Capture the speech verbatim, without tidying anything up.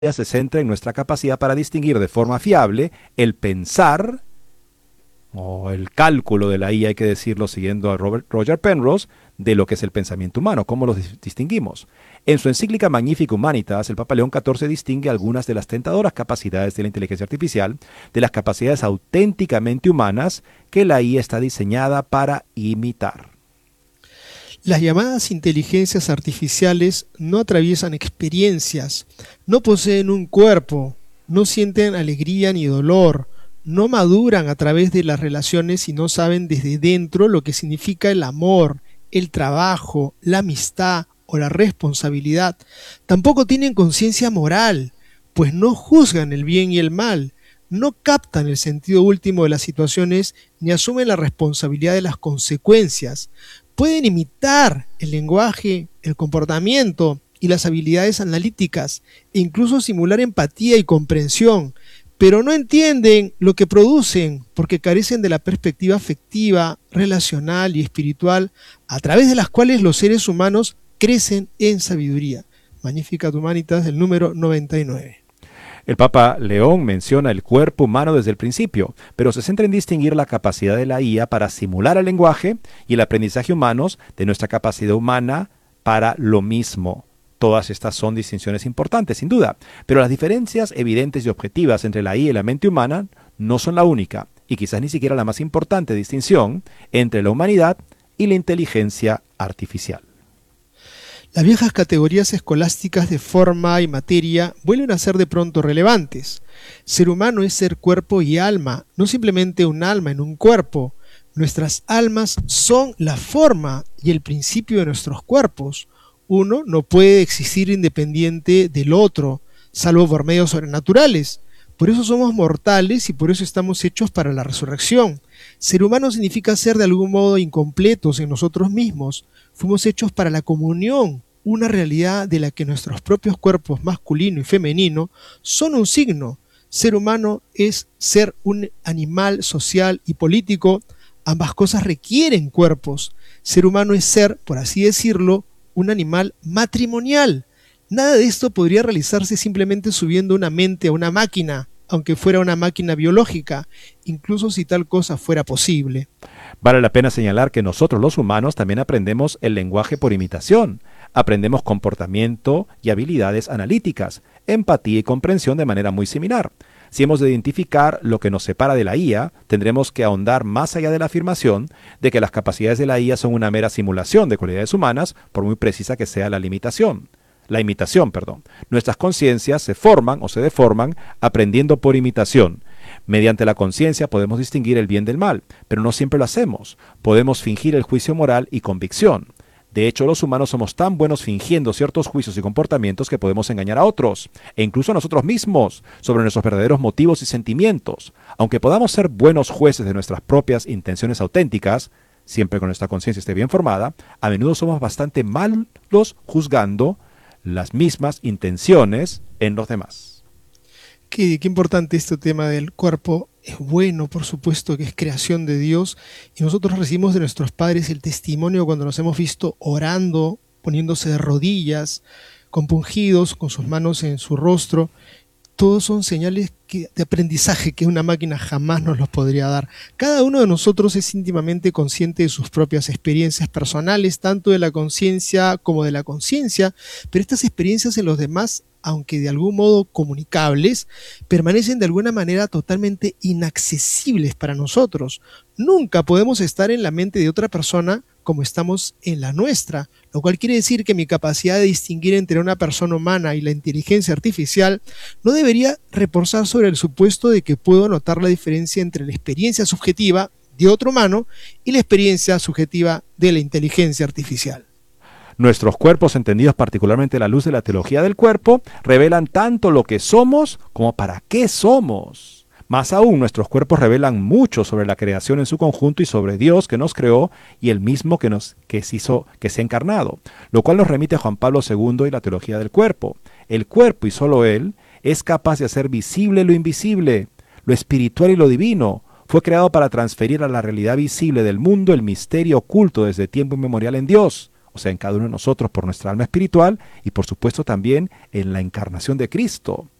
se centra en nuestra capacidad para distinguir de forma fiable el pensar o el cálculo de la I A, hay que decirlo siguiendo a Robert, Roger Penrose, de lo que es el pensamiento humano, cómo los dis- distinguimos. En su encíclica Magnifica Humanitas, el Papa León catorce distingue algunas de las tentadoras capacidades de la inteligencia artificial de las capacidades auténticamente humanas que la I A está diseñada para imitar. Las llamadas inteligencias artificiales no atraviesan experiencias, no poseen un cuerpo, no sienten alegría ni dolor, no maduran a través de las relaciones y no saben desde dentro lo que significa el amor, el trabajo, la amistad o la responsabilidad. Tampoco tienen conciencia moral, pues no juzgan el bien y el mal, no captan el sentido último de las situaciones ni asumen la responsabilidad de las consecuencias. Pueden imitar el lenguaje, el comportamiento y las habilidades analíticas e incluso simular empatía y comprensión, pero no entienden lo que producen porque carecen de la perspectiva afectiva, relacional y espiritual a través de las cuales los seres humanos crecen en sabiduría. Magnificat Humanitas, el número noventa y nueve. El Papa León menciona el cuerpo humano desde el principio, pero se centra en distinguir la capacidad de la I A para simular el lenguaje y el aprendizaje humanos de nuestra capacidad humana para lo mismo. Todas estas son distinciones importantes, sin duda, pero las diferencias evidentes y objetivas entre la I A y la mente humana no son la única, y quizás ni siquiera la más importante distinción entre la humanidad y la inteligencia artificial. Las viejas categorías escolásticas de forma y materia vuelven a ser de pronto relevantes. Ser humano es ser cuerpo y alma, no simplemente un alma en un cuerpo. Nuestras almas son la forma y el principio de nuestros cuerpos. Uno no puede existir independiente del otro, salvo por medios sobrenaturales. Por eso somos mortales y por eso estamos hechos para la resurrección. Ser humano significa ser de algún modo incompletos en nosotros mismos. Fuimos hechos para la comunión, una realidad de la que nuestros propios cuerpos masculino y femenino son un signo. Ser humano es ser un animal social y político. Ambas cosas requieren cuerpos. Ser humano es ser, por así decirlo, un animal matrimonial. Nada de esto podría realizarse simplemente subiendo una mente a una máquina, aunque fuera una máquina biológica, incluso si tal cosa fuera posible. Vale la pena señalar que nosotros los humanos también aprendemos el lenguaje por imitación. Aprendemos comportamiento y habilidades analíticas, empatía y comprensión de manera muy similar. Si hemos de identificar lo que nos separa de la I A, tendremos que ahondar más allá de la afirmación de que las capacidades de la I A son una mera simulación de cualidades humanas, por muy precisa que sea la limitación. La imitación, perdón. Nuestras conciencias se forman o se deforman aprendiendo por imitación. Mediante la conciencia podemos distinguir el bien del mal, pero no siempre lo hacemos. Podemos fingir el juicio moral y convicción. De hecho, los humanos somos tan buenos fingiendo ciertos juicios y comportamientos que podemos engañar a otros, e incluso a nosotros mismos, sobre nuestros verdaderos motivos y sentimientos. Aunque podamos ser buenos jueces de nuestras propias intenciones auténticas, siempre con nuestra conciencia esté bien formada, a menudo somos bastante malos juzgando las mismas intenciones en los demás. Qué, qué importante este tema del cuerpo. Es bueno, por supuesto, que es creación de Dios y nosotros recibimos de nuestros padres el testimonio cuando nos hemos visto orando, poniéndose de rodillas, compungidos, con sus manos en su rostro. Todos son señales que, de aprendizaje que una máquina jamás nos los podría dar. Cada uno de nosotros es íntimamente consciente de sus propias experiencias personales, tanto de la conciencia como de la conciencia, pero estas experiencias en los demás, aunque de algún modo comunicables, permanecen de alguna manera totalmente inaccesibles para nosotros. Nunca podemos estar en la mente de otra persona como estamos en la nuestra, lo cual quiere decir que mi capacidad de distinguir entre una persona humana y la inteligencia artificial no debería reposar sobre el supuesto de que puedo notar la diferencia entre la experiencia subjetiva de otro humano y la experiencia subjetiva de la inteligencia artificial. Nuestros cuerpos, entendidos particularmente a la luz de la teología del cuerpo, revelan tanto lo que somos como para qué somos. Más aún, nuestros cuerpos revelan mucho sobre la creación en su conjunto y sobre Dios que nos creó y el mismo que nos que se hizo, que se ha encarnado, lo cual nos remite a Juan Pablo segundo y la teología del cuerpo. El cuerpo, y solo él, es capaz de hacer visible lo invisible, lo espiritual y lo divino. Fue creado para transferir a la realidad visible del mundo el misterio oculto desde tiempo inmemorial en Dios. o sea, en cada uno de nosotros por nuestra alma espiritual y por supuesto también en la encarnación de Cristo.